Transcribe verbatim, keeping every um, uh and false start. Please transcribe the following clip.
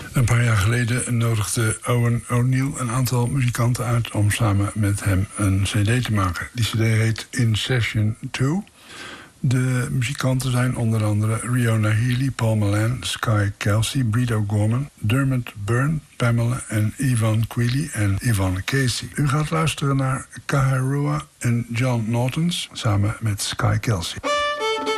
Een paar jaar geleden nodigde Owen O'Neill een aantal muzikanten uit om samen met hem een cd te maken. Die cd heet In Session twee. De muzikanten zijn onder andere Riona Healy, Paul Melan, Sky Kelsey, Brito Gorman, Dermot Byrne, Pamela en Yvonne Queally en Yvonne Casey. U gaat luisteren naar Kaharua en John Naughtons samen met Sky Kelsey.